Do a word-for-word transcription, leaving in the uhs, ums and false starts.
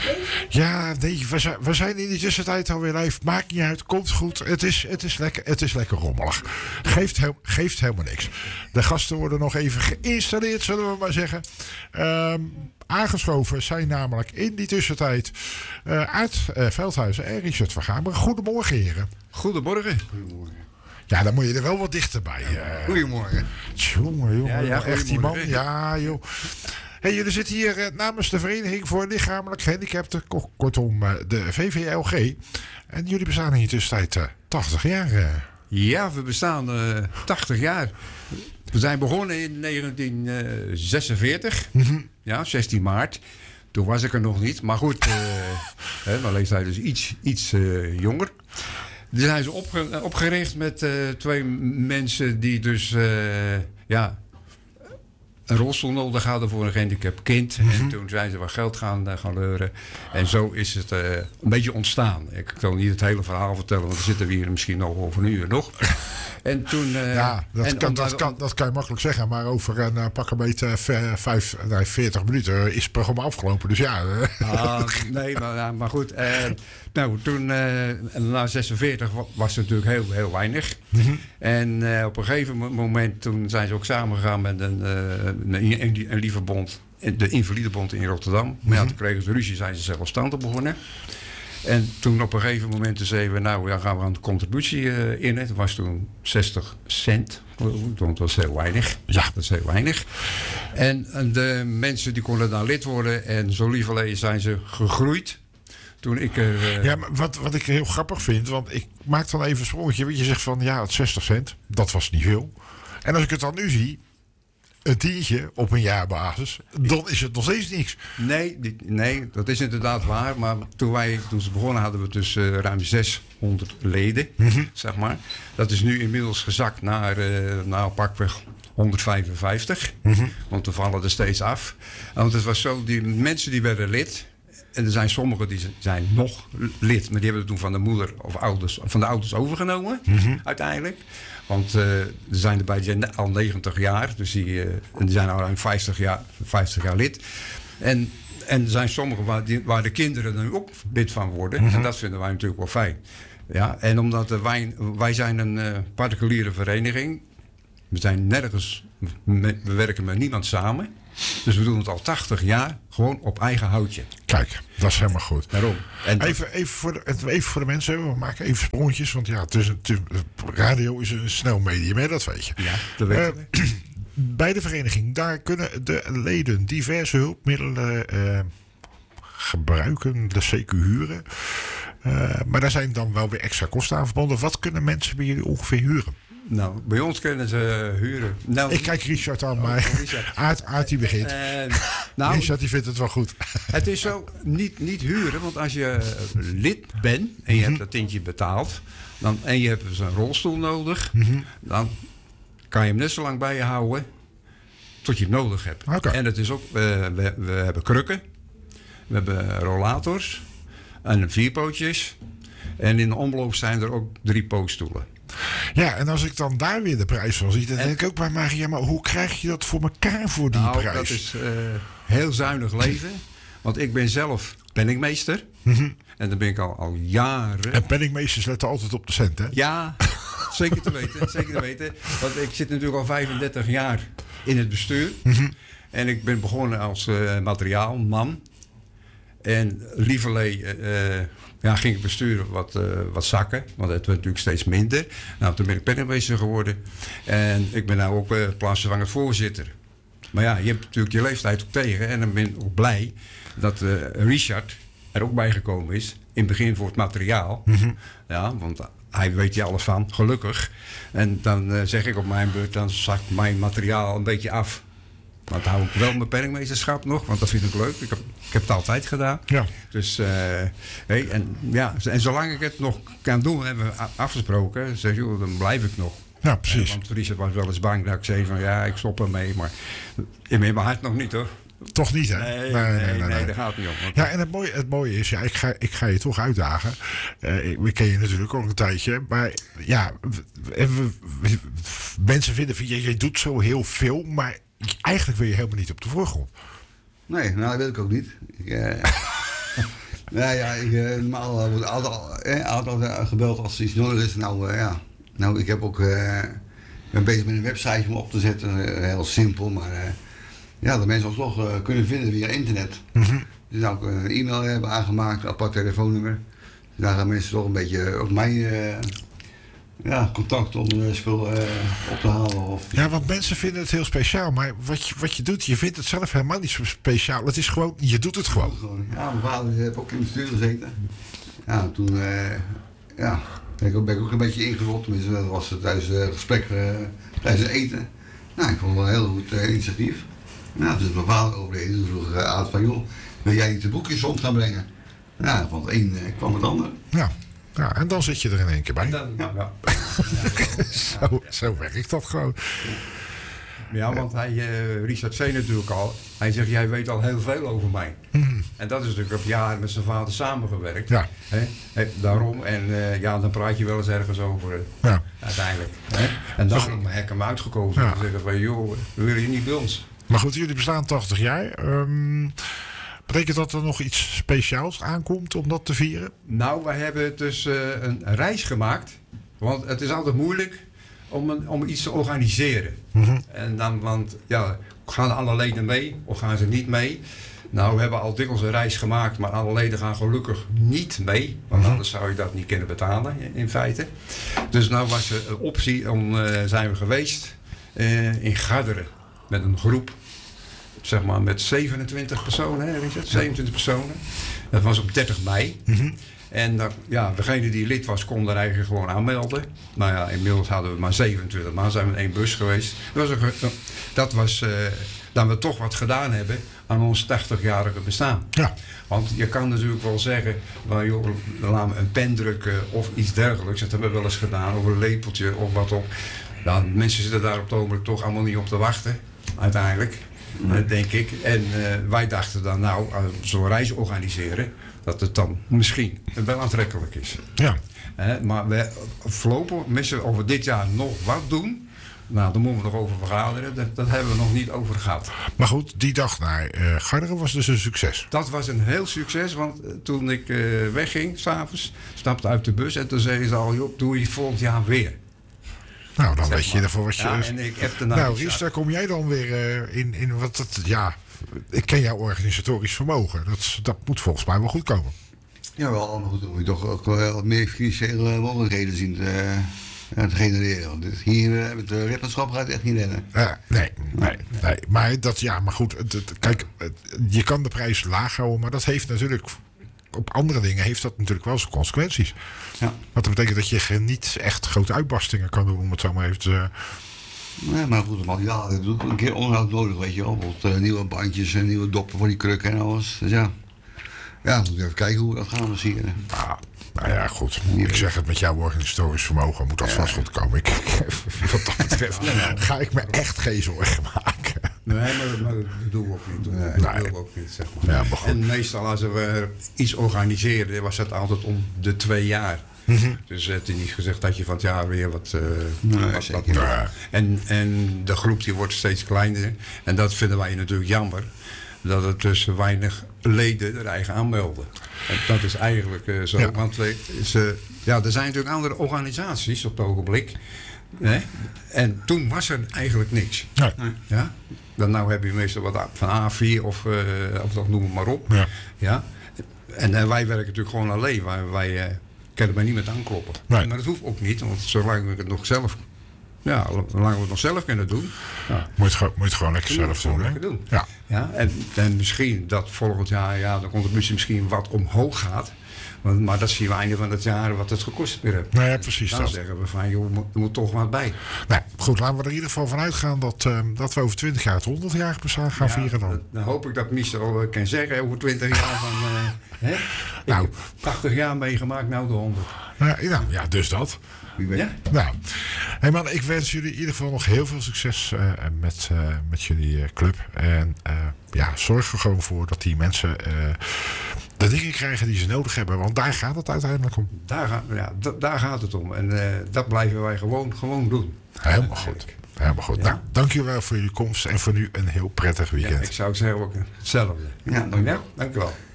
Ja, nee, we zijn, we zijn in die tussentijd alweer live. Maakt niet uit, komt goed. Het is, het is, lekker, het is lekker rommelig. Geeft, he, geeft helemaal niks. De gasten worden nog even geïnstalleerd, zullen we maar zeggen. Um, aangeschoven zijn namelijk in die tussentijd uh, uit uh, Veldhuizen en Richard van Gameren. Goedemorgen, heren. Goedemorgen. Goedemorgen. Ja, dan moet je er wel wat dichterbij. Uh. Goedemorgen. Jongen, jongen. Ja, ja, echt die man. Ja, joh. Hey, jullie zitten hier uh, namens de Vereniging voor Lichamelijk Gehandicapten, kortom uh, de V V L G. En jullie bestaan in die tussentijd uh, tachtig jaar. Uh. Ja, we bestaan uh, tachtig jaar. We zijn begonnen in negentien zesenveertig. Mm-hmm. Ja, zestien maart. Toen was ik er nog niet. Maar goed, uh, hè, mijn leeftijd is iets, iets uh, jonger. Toen zijn ze opge- opgericht met uh, twee mensen die dus... Uh, ja, een rolstoel nodig hadden voor een gehandicapt kind. Mm-hmm. En toen zijn ze wat geld gaan, uh, gaan leuren. En zo is het uh, een beetje ontstaan. Ik kan niet het hele verhaal vertellen, want dan zitten we hier misschien nog over een uur nog. En toen... Uh, ja, dat, en kan, omdat, dat, kan, dat kan je makkelijk zeggen. Maar over een uh, pak een beetje uh, vijf, nee, veertig minuten is het programma afgelopen. Dus ja... Ah, nee, maar, maar goed. Uh, nou, toen... Uh, na zesenveertig was het natuurlijk heel, heel weinig. Mm-hmm. En uh, op een gegeven moment... toen zijn ze ook samengegaan met een... Uh, Een, een, een lieve bond, de Invalidebond in Rotterdam. Mm-hmm. Maar ja, toen kregen ze ruzie, zijn ze zelfstandig begonnen. En toen op een gegeven moment zeiden we, nou, ja, gaan we aan de contributie uh, in. Het was toen zestig cent. Dat was heel weinig. Ja, dat is heel weinig. En, en de mensen die konden dan lid worden. En zo lieverlee zijn ze gegroeid. Toen ik er... Uh... Ja, maar wat, wat ik heel grappig vind, want ik maak dan even een sprongetje. Want je zegt van, ja, het zestig cent, dat was niet veel. En als ik het dan nu zie... een tientje op een jaarbasis, dan is het nog steeds niks. Nee, nee, dat is inderdaad waar. Maar toen wij toen ze begonnen hadden we dus uh, ruim zeshonderd leden, mm-hmm. zeg maar. Dat is nu inmiddels gezakt naar, uh, naar pakweg honderdvijfenvijftig. Mm-hmm. Want we vallen er steeds af. Want het was zo, die mensen die werden lid. En er zijn sommigen die zijn nog lid, maar die hebben het toen van de moeder of ouders, van de ouders overgenomen, mm-hmm. uiteindelijk. Want uh, er zijn er bij die al negentig jaar, dus die, uh, die zijn al ruim vijftig jaar, vijftig jaar lid. En, en er zijn sommigen waar, die, waar de kinderen dan ook lid van worden. Mm-hmm. En dat vinden wij natuurlijk wel fijn. Ja, en omdat uh, wij, wij zijn een uh, particuliere vereniging. We zijn nergens, we werken met niemand samen. Dus we doen het al tachtig jaar gewoon op eigen houtje. Kijk, dat is helemaal goed. Daarom. En dat... even, even, voor de, even voor de mensen, we maken even sprongetjes. Want ja, het is een, het is, radio is een snel medium, hè, dat weet je. Ja, dat weet je. Uh, bij de vereniging, daar kunnen de leden diverse hulpmiddelen uh, gebruiken, de C Q huren. Uh, maar daar zijn dan wel weer extra kosten aan verbonden. Wat kunnen mensen bij jullie ongeveer huren? Nou, bij ons kunnen ze huren. Nou, ik kijk Richard aan, maar oh, Aart, Aart die begint. Uh, nou, Richard die vindt het wel goed. Het is zo, niet, niet huren, want als je lid bent en je mm-hmm. hebt dat tientje betaald, dan, en je hebt dus een rolstoel nodig, mm-hmm. dan kan je hem net zo lang bij je houden tot je het nodig hebt. Okay. En het is ook, uh, we, we hebben krukken, we hebben rollators en vierpootjes. En in de omloop zijn er ook drie pootstoelen. Ja, en als ik dan daar weer de prijs van zie, dan en, denk ik ook bij mij, ja, maar hoe krijg je dat voor elkaar voor die nou, prijs? Dat is uh, heel zuinig leven. Want ik ben zelf penningmeester. Mm-hmm. En dan ben ik al, al jaren. En penningmeesters letten altijd op de cent, hè? Ja, zeker te weten. Zeker te weten. Want ik zit natuurlijk al vijfendertig jaar in het bestuur. Mm-hmm. En ik ben begonnen als uh, materiaalman. En lieverlee... Uh, Ja, ging ik besturen wat, uh, wat zakken. Want het werd natuurlijk steeds minder. Nou, toen ben ik penningmeester geworden. En ik ben nou ook uh, plaatsvervangend voorzitter. Maar ja, je hebt natuurlijk je leeftijd ook tegen. En dan ben ik ook blij dat uh, Richard er ook bij gekomen is. In het begin voor het materiaal. Mm-hmm. Ja, want hij weet je alles van, gelukkig. En dan uh, zeg ik op mijn beurt, dan zakt mijn materiaal een beetje af. Maar dan hou ik wel mijn penningmeesterschap nog, want dat vind ik leuk. Ik heb, ik heb het altijd gedaan. Ja. Dus, uh, hey, en, ja, en zolang ik het nog kan doen, hebben we afgesproken, zeg je, dan blijf ik nog. Ja, precies. Uh, want Richard was wel eens bang dat ik zei van, ja, ik stop ermee. Maar in mijn hart nog niet, hoor. Toch niet, hè? Nee, nee, nee, nee, nee, nee. Dat gaat niet om. Ja, en het mooie, het mooie is, ja, ik ga, ik ga je toch uitdagen. Uh, ik, ik ken je natuurlijk ook een tijdje. Maar ja, we, we, we, mensen vinden van, je, je doet zo heel veel, maar eigenlijk wil je helemaal niet op de voorgrond. Nee, nou dat weet ik ook niet. Ik, uh, Ja, ja, ik, uh, normaal wordt altijd, eh, altijd gebeld als er iets nodig is. Nou, uh, ja. Nou, ik heb ook, uh, ben bezig met een website om op te zetten. Uh, heel simpel, maar uh, ja, dat mensen ons toch uh, kunnen vinden via internet. Mm-hmm. Dus nou ook een e-mail hebben aangemaakt, een apart telefoonnummer. Dus daar gaan mensen toch een beetje op mij uh, ja, contact om uh, spul uh, op te halen. Of... Ja, want mensen vinden het heel speciaal. Maar wat je, wat je doet, je vindt het zelf helemaal niet zo speciaal. Het is gewoon, je doet het gewoon. Ja, mijn vader heeft ook in het bestuur gezeten. Ja, toen uh, ja, ben, ik ook, ben ik ook een beetje ingerold. Tenminste, dat was het tijdens het gesprek, uh, tijdens het eten. Nou, ik vond het wel een heel goed uh, initiatief. Nou, toen is mijn vader overleden. Toen vroeg uh, Aad van, joh, wil jij niet de boekjes soms gaan brengen? Ja, van het een uh, kwam het ander. Ja. Ja, en dan zit je er in één keer bij. Dan, ja. Ja. zo, zo werkt dat gewoon. Ja, want hij, uh, Richard zei natuurlijk al, hij zegt, jij weet al heel veel over mij. Mm. En dat is natuurlijk op jaren met zijn vader samengewerkt. Ja. Hè? Hè, daarom, en uh, ja, dan praat je wel eens ergens over, uh, Ja. uiteindelijk. Hè? En daarom heb ik hem uitgekozen. Ja. En zeggen van, joh, we willen je niet bij ons. Maar goed, jullie bestaan tachtig jaar. Um, betekent dat er nog iets speciaals aankomt om dat te vieren? Nou, wij hebben dus uh, een reis gemaakt. Want het is altijd moeilijk om, een, om iets te organiseren. Mm-hmm. En dan, want ja, gaan alle leden mee of gaan ze niet mee? Nou, we hebben al dikwijls een reis gemaakt, maar alle leden gaan gelukkig niet mee. Want Mm-hmm. anders zou je dat niet kunnen betalen, in, in feite. Dus nou was er een optie, om, uh, zijn we geweest uh, in Garderen met een groep. Zeg maar met zevenentwintig personen, hè, Richard? zevenentwintig personen. Dat was op dertig mei. Mm-hmm. En dan, ja, degene die lid was, kon er eigenlijk gewoon aanmelden. Nou ja, inmiddels hadden we maar zevenentwintig, maar zijn we in één bus geweest. Dat was, een, dat was uh, dat we toch wat gedaan hebben aan ons tachtigjarige bestaan. Ja. Want je kan natuurlijk wel zeggen, well, joh, laten we een pen drukken of iets dergelijks. Dat hebben we wel eens gedaan, of een lepeltje of wat op. Nou, mensen zitten daar op het ogenblik toch allemaal niet op te wachten, uiteindelijk. Nee. Denk ik. En uh, wij dachten dan, nou, uh, zo'n reis organiseren, dat het dan misschien wel aantrekkelijk is. Ja. Uh, maar we voorlopig, mensen over dit jaar nog wat doen, nou, daar moeten we nog over vergaderen. Dat, dat hebben we nog niet over gehad. Maar goed, die dag naar uh, Garderen was dus een succes. Dat was een heel succes, want uh, toen ik uh, wegging, s'avonds, stapte uit de bus en toen zei ze al, joh, doe je volgend jaar weer. Nou, dan Zeg weet je maar. ervoor wat je... Ja, en ik heb de nou, Ries, daar kom jij dan weer uh, in, in wat het... Ja, ik ken jouw organisatorisch vermogen. Dat, dat moet volgens mij wel goed komen. Jawel, maar goed, dan moet je toch ook wel wat meer financiële mogelijkheden zien te, uh, te genereren. Want dit hier uh, met de lidmaatschap gaat het echt niet redden. Uh, nee, nee, nee. Maar dat, ja, maar goed, het, het, kijk, het, je kan de prijs laag houden, maar dat heeft natuurlijk... Op andere dingen heeft dat natuurlijk wel zijn consequenties. Ja. Want dat betekent dat je niet echt grote uitbarstingen kan doen, om het zo maar even te... Nee, maar goed, man, ja, dat doet een keer onderhoud nodig, weet je wel. Bijvoorbeeld uh, nieuwe bandjes en nieuwe doppen voor die krukken en alles. Dus ja, ja, moet even kijken hoe we dat gaan versieren. Ah, nou ja, goed. Ik zeg het, met jouw organisatorisch vermogen moet dat ja. vast goed komen. Ik, wat dat betreft ga ik me echt geen zorgen maken. Nee, maar, maar dat doen we ook niet. Nee, dat doen we ook niet, zeg maar. Ja, maar en meestal als we iets organiseerden, was dat altijd om de twee jaar. Mm-hmm. Dus het is niet gezegd dat je van het jaar weer wat... Uh, nee, wat, zeker. wat Nee. en, en de groep die wordt steeds kleiner. En dat vinden wij natuurlijk jammer. Dat het dus weinig leden er eigen aanmelden. En dat is eigenlijk uh, zo. Ja. Want we, ze, ja, er zijn natuurlijk andere organisaties op het ogenblik. Hè? En toen was er eigenlijk niks. Nee. Ja? Dan nou heb je meestal wat van A vier of, uh, of dat noem het maar op. Ja. Ja? En, en wij werken natuurlijk gewoon alleen. Wij, wij uh, kunnen bij niemand aankloppen. Nee. Maar dat hoeft ook niet. Want zolang we het nog zelf... Ja, zolang we het nog zelf kunnen doen. Ja, Moet je het gewoon, moet je het gewoon lekker kunnen we zelf het doen. gewoon Hè? lekker doen. Ja. Ja, en, en misschien dat volgend jaar, ja, dan komt het misschien, misschien wat omhoog gaat. Want, maar dat zien we einde van het jaar wat het gekost weer heeft. Nou ja, precies Dan dat. zeggen we van, joh, er moet, er moet toch wat bij. Nou, goed, laten we er in ieder geval van uitgaan dat, uh, dat we over twintig jaar het honderdjarig bestaan gaan Ja, vieren dan. Dan, dan hoop ik dat Michel kan zeggen over twintig jaar van... Uh, hè? Nou. Ik heb tachtig jaar meegemaakt, nou de honderd. Nou, ja, ja, dus dat. Wie weet. Ja? Nou, hey man, ik wens jullie in ieder geval nog heel veel succes uh, met, uh, met jullie uh, club. En uh, ja, zorg er gewoon voor dat die mensen uh, de dingen krijgen die ze nodig hebben. Want daar gaat het uiteindelijk om. Daar, ga, ja, d- daar gaat het om. En uh, dat blijven wij gewoon, gewoon doen. Helemaal goed. Helemaal goed. Ja. Nou, dank jullie wel voor jullie komst en voor nu een heel prettig Ja, weekend. ik zou zeggen ook hetzelfde. Ja, dank je wel. Dank je wel.